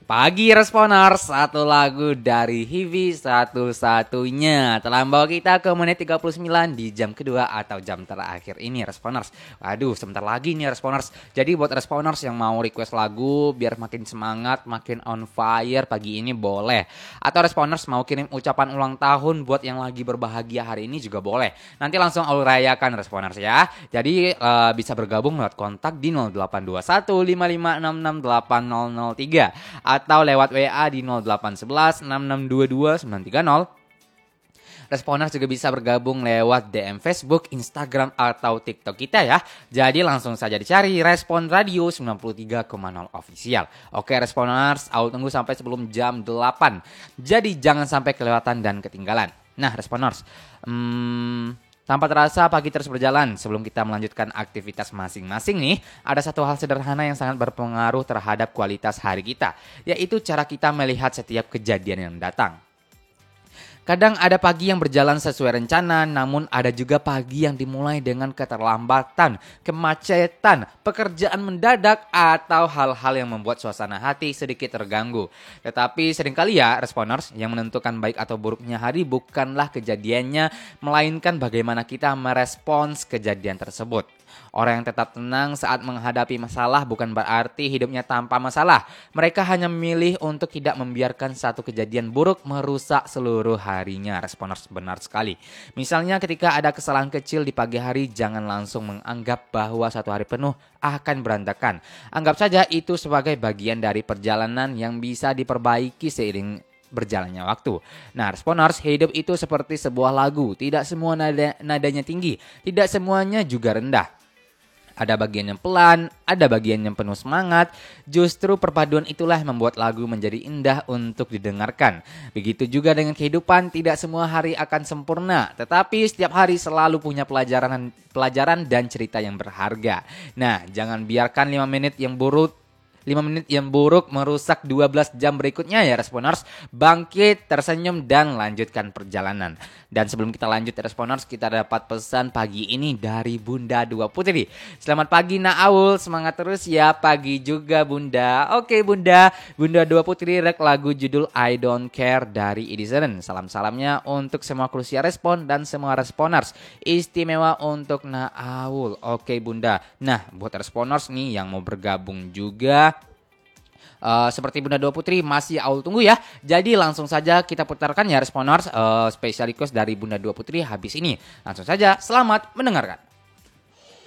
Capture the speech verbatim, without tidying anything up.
Pagi Responers, satu lagu dari Hivi satu-satunya telah membawa kita ke menit tiga puluh sembilan di jam kedua atau jam terakhir ini Responers. Waduh, sebentar lagi nih Responers. Jadi buat Responers yang mau request lagu biar makin semangat, makin on fire pagi ini boleh. Atau Responers mau kirim ucapan ulang tahun buat yang lagi berbahagia hari ini juga boleh. Nanti langsung aku rayakan Responers ya. Jadi uh, bisa bergabung lewat kontak di nol delapan dua satu lima lima enam enam delapan nol nol tiga atau lewat W A di nol delapan satu satu enam enam dua dua sembilan tiga nol. Responers juga bisa bergabung lewat D M Facebook, Instagram, atau TikTok kita ya. Jadi langsung saja dicari Respon Radio sembilan puluh tiga koma nol Official. Oke Responers, aku tunggu sampai sebelum jam delapan. Jadi jangan sampai kelewatan dan ketinggalan. Nah Responers, hmm... tanpa terasa pagi terus berjalan. Sebelum kita melanjutkan aktivitas masing-masing nih, ada satu hal sederhana yang sangat berpengaruh terhadap kualitas hari kita, yaitu cara kita melihat setiap kejadian yang datang. Kadang ada pagi yang berjalan sesuai rencana, namun ada juga pagi yang dimulai dengan keterlambatan, kemacetan, pekerjaan mendadak, atau hal-hal yang membuat suasana hati sedikit terganggu. Tetapi seringkali ya, Responers, yang menentukan baik atau buruknya hari bukanlah kejadiannya, melainkan bagaimana kita merespons kejadian tersebut. Orang yang tetap tenang saat menghadapi masalah bukan berarti hidupnya tanpa masalah. Mereka hanya memilih untuk tidak membiarkan satu kejadian buruk merusak seluruh harinya. Responers, benar sekali. Misalnya ketika ada kesalahan kecil di pagi hari, jangan langsung menganggap bahwa satu hari penuh akan berantakan. Anggap saja itu sebagai bagian dari perjalanan yang bisa diperbaiki seiring berjalannya waktu. Nah, Responers, hidup itu seperti sebuah lagu. Tidak semua nada, nadanya tinggi, tidak semuanya juga rendah. Ada bagian yang pelan, ada bagian yang penuh semangat. Justru perpaduan itulah yang membuat lagu menjadi indah untuk didengarkan. Begitu juga dengan kehidupan, tidak semua hari akan sempurna, tetapi setiap hari selalu punya pelajaran pelajaran dan cerita yang berharga. Nah, jangan biarkan lima menit yang buruk lima menit yang buruk merusak dua belas jam berikutnya ya Responers. Bangkit, tersenyum, dan lanjutkan perjalanan. Dan sebelum kita lanjut ya Responers, kita dapat pesan pagi ini dari Bunda Dua Putri. Selamat pagi Naul, semangat terus ya pagi juga Bunda. Oke Bunda, Bunda Dua Putri rek lagu judul I Don't Care dari Edison. Salam-salamnya untuk semua Krusia Respon dan semua Responers. Istimewa untuk Naul. Oke Bunda. Nah buat Responers nih yang mau bergabung juga, Uh, seperti Bunda Dua Putri masih Aul tunggu ya. Jadi langsung saja kita putarkan ya Responers, uh, special request dari Bunda Dua Putri habis ini. Langsung saja selamat mendengarkan.